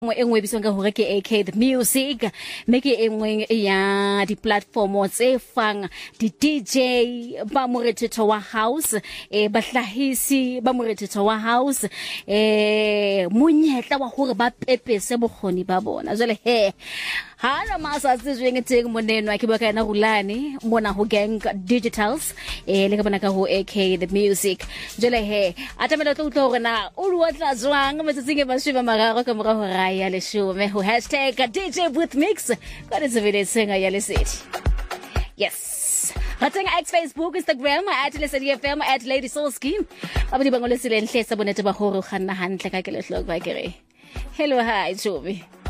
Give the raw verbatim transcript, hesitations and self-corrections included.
mo engwe bisong ka hore ke A K the music me ke engwe ya di platform tse fang di D J ba morethetho wa house eh bahlahisi ba morethetho wa house eh monyetla wa hore ba pepese bokgoni ba bona jwale he hana masa tsitsweng teng moneno a ke ba kana rulane mona ho gang digitals eh le ka bona ka ho A K the music jwale he atamela tlo utlo rena o lu tla zwang metseng e ba shiba magaro ka mora ho raya le shume ho hashtag D J Booth Mix ka ditse video senga ya lesedi yes Hateng X Facebook Instagram at Lesedi F M at Lady Soul Scheme abadi bangolesile nhlesa bonete ba hore o khanna hantle ka ke le hloko ba kere hello hi Jobi